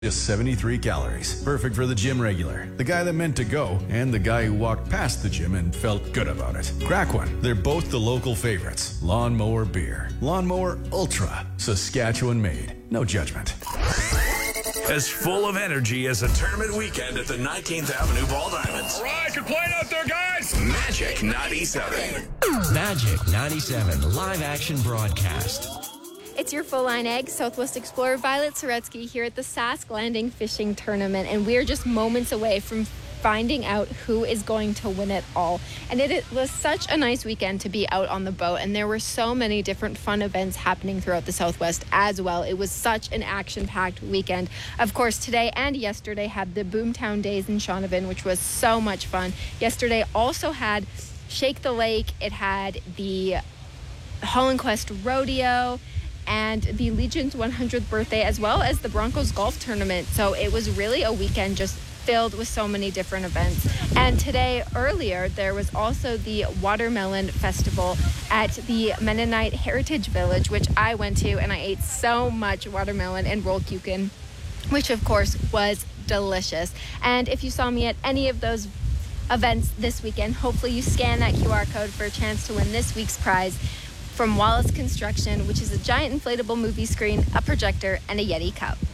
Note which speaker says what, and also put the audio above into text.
Speaker 1: Just 73 calories. Perfect for the gym regular, the guy that meant to go, and the guy who walked past the gym and felt good about it. Crack one. They're both the local favorites. Lawnmower Beer. Lawnmower Ultra. Saskatchewan made. No judgment.
Speaker 2: As full of energy as a tournament weekend at the 19th Avenue Ball Diamonds.
Speaker 3: All right, good playing out there, guys.
Speaker 2: Magic 97.
Speaker 4: Magic 97 live action broadcast.
Speaker 5: It's your Full Line Egg Southwest Explorer Violet Soretsky here at the Sask Landing Fishing Tournament, and we're just moments away from finding out who is going to win it all. And it was such a nice weekend to be out on the boat, and there were so many different fun events happening throughout the Southwest as well. It was such an action-packed weekend. Of course, today and yesterday had the Boomtown Days in Shaunavon, which was so much fun. Yesterday also had Shake the Lake. It had the Holland Quest Rodeo and the Legion's 100th birthday, as well as the Broncos golf tournament. So it was really a weekend just filled with so many different events. And today, earlier, there was also the Watermelon Festival at the Mennonite Heritage Village, which I went to, and I ate so much watermelon and rolled kuchen, which of course was delicious. And if you saw me at any of those events this weekend, hopefully you scan that QR code for a chance to win this week's prize from Wallace Construction, which is a giant inflatable movie screen, a projector, and a Yeti cup.